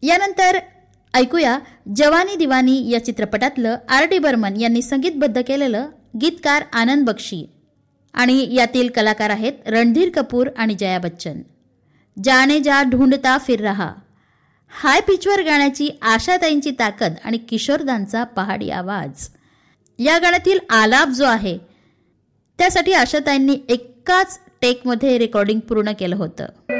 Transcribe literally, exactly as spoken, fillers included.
यानंतर ऐकूया जवानी दिवानी या चित्रपटातलं आर डी बर्मन यांनी संगीतबद्ध केलेलं गीतकार आनंद बक्षी आणि यातील कलाकार आहेत रणधीर कपूर आणि जया बच्चन. जाने जा ढूंढता फिर रहा. हाय पिचवर गाण्याची आशाताईंची ताकद आणि किशोरदांचा पहाडी आवाज. या गाण्यातील आलाप जो आहे त्यासाठी आशाताईंनी एकाच टेकमध्ये रेकॉर्डिंग पूर्ण केलं होतं.